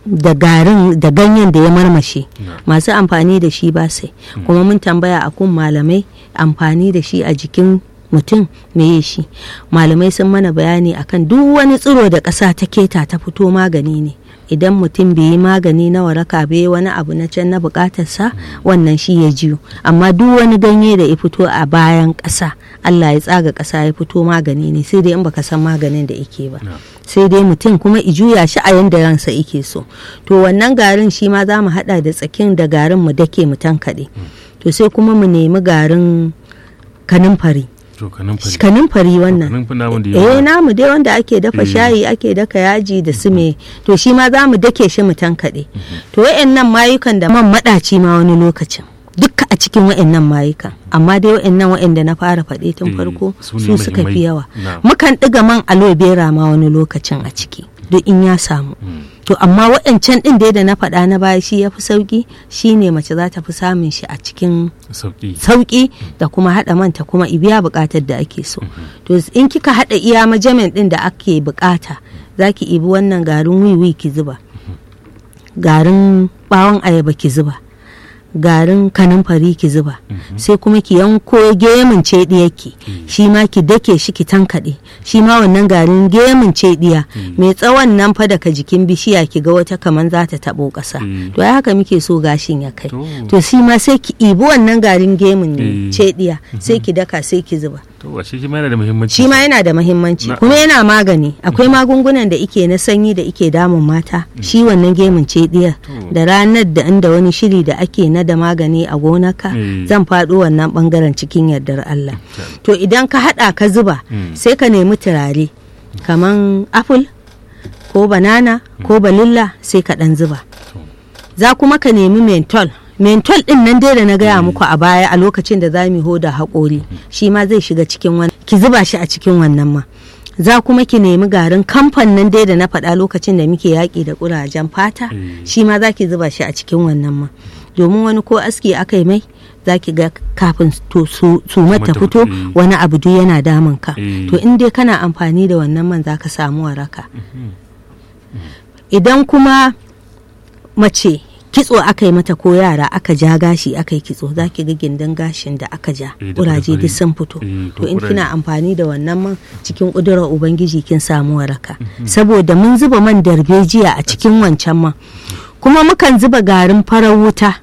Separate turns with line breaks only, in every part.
da garin da ganyen da ya marmashe masu amfani da shi ba sai kuma mun tambaya a kun malamai amfani da shi a jikin mutum meye shi, malamai sun mana bayani akan duk wani tsiro da ƙasa ta keta ta fito magani ne. Idan mutum bai yi magani na waraka bai wani abu na can na bukatarsa wannan shi ya jiyo, amma duk wani ganye da ya fito a bayan ƙasa Allah ya tsaga ƙasa ya fito magani ne, sai dai in baka san maganin da yake ba, sai dai mutum kuma ijuya shi a yanda ransa yake so. To wannan garin shi ma za mu haɗa da tsakin da garin mu dake mu tankaɗe. To sai kuma mu nemi garin kanumfari. Kanumfari wannan namu dai wanda ake dafa shayi ake daka yaji da sume, to shi ma za mu dake shi mu tankaɗe. To wa'annan mayukan da man maɗaci ma wani lokacin dukka a cikin wa'annan mayukan, amma dai wa'anda na fara faɗe tun farko su suka fi yawa. Mukan ɗiga man aloe vera ma wani lokacin a ciki duk in ya samu. To amma waɗancan ɗin dai da na faɗa na baya shi ya fi sauƙi, shi ne mace za ta fi samun shi a cikin sauƙi da kuma haɗa manta kuma ibiya buƙatar da ake so. To in kika haɗa iya majamin ɗin da ake buƙata za ki ibi wannan garin wiwi ki zuba, garin ɓawon ayaba ki zuba, garin kanumfari ki zuba, sai kuma ki yanko gemun cediyarki shi ma ki dake shi ki tankaɗe, shi ma wannan garin gemun cediya mai tsawon nan fa daga jikin bishiya ki ga wata kaman za ta taɓo ƙasa, to ai haka muke so gashin ya kai. To shi ma sai ki ibi wannan garin gemun cediya sai ki daka sai ki zuba.
Shi ma yana da muhimmanci.
Shi ma yana da muhimmanci kuma yana magani. Akwai magungunan da ike na sanyi da ike damun mata, shi wannan gemun cediya da ranar da inda wani shiri da ake na da magani a gonaka zan faɗo wannan bangaren cikin yardar Allah. To idan ka haɗa ka zuba sai ka nemi turare kaman apple ko banana ko balilla sai ka ɗan zuba. Za kuma ka nemi menthol din nan dai da na gaya muku a baya a lokacin da za mu hoda haƙori, shi ma zai shiga cikin wannan, ki zuba shi a cikin wannan ma. Za kuma ki nemi garin kamfan nan dai da na faɗa lokacin da muke yaƙi da ƙurajen fata, shi ma za ki zuba shi a cikin wannan ma, domin wani ko aski aka yi mai za ki ga kafin sumar ta fito wani abu duk yana damun ka. To in dai kana amfani da wannan man za ka samu waraka. Idan kuma mace kitso aka yi mata ko yara aka ja gashi aka yi kitso, za ki ga gindin gashin da aka ja kuraje duk sun fito. To in kina amfani da wannan man cikin ƙudurar ubangiji kin samu waraka, saboda mun zuba man darbejiya a cikin wancan man. Kuma mukan zuba garin farar wuta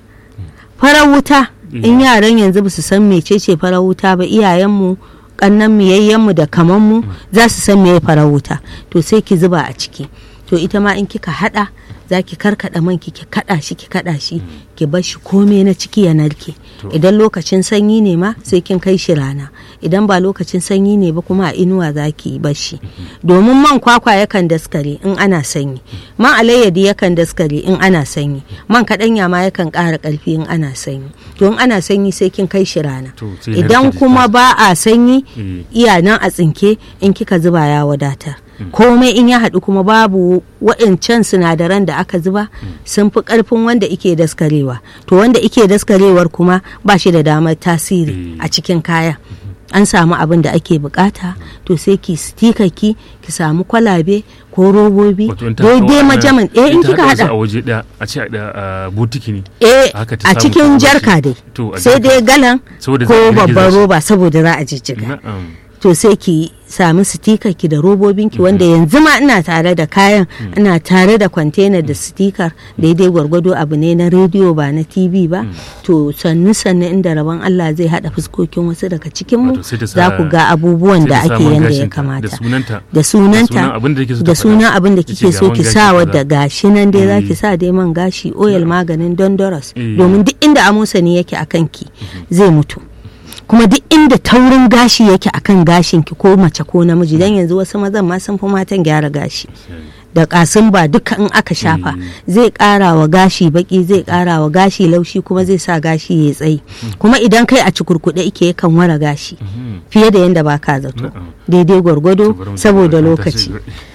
in yaran yanzu ba su san mecece farar wuta ba, iyayenmu kannan mu yayyenmu da kamanmu za su san meye farar wuta, to sai ki zuba a ciki. To ita ma in kika hada za ki karkada man ki kada shi ki bar shi komai na ciki ya narke. Idan lokacin sanyi ne ma sai kin kai shi rana, idan ba lokacin sanyi ne ba kuma a inuwa za ki bar shi, domin man kwakwa yakan daskare in ana sanyi, man alayyadi yakan daskare in ana sanyi, man kaɗanya ma yakan ƙara ƙarfi in ana sanyi. To in ana sanyi sai kin kai shi rana, idan kuma ba a sanyi iya nan a tsinke in kika zuba ya wadatar. Komai in ya haɗu kuma babu waɗancan sinadaran da aka zuba sun fi ƙarfin wanda ike daskarewa, to wanda ike daskarewar kuma ba shi da damar tasiri a cikin kaya. An samu abin da ake bukata, to sai ki stika ki samu kwalabe ko robobi daidai majaman in kika hada
a waje da a ce da butiki ne
a cikin jarka dai sai dai galan ko babban roba saboda za a jijjiga. To sai ki sami sitikar ki da robobin ki wanda yanzu ma ina tare da kayan, ina tare da kwantena da sitikar daidai gwargwado, abu ne na rediyo ba na TV ba. To sannu inda rabon Allah zai hada fuskokin wasu daga cikin mu za ku ga abubuwan da ake yanda ya kamata, da sunanta da sunan abin da kike so ki sa, wadda gashi nan dai za ki sa dai man gashi, oil maganin dondoros, domin duk inda amosani yake akan ki zai mutu, kuma duk inda taurin gashi yake akan gashin ki ko mace ko namiji, dan yanzu wasu mazan ma sun fi matan gyara gashi da kasin ba duka in aka shafa zai ƙara wa gashi baki, zai ƙara wa gashi laushi, kuma zai sa gashi ya tsayi, kuma idan kai a cikurkuɗe ike yakan wara gashi fiye da yanda ba ka zato, daidai gwargwado saboda lokaci.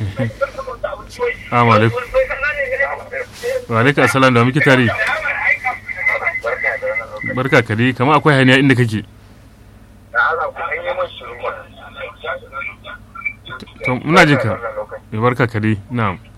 Wa alaikum assalam, da muke tare. Barka kare, kamar akwai hanya inda kake. To muna jinka. Barka kare, na'am.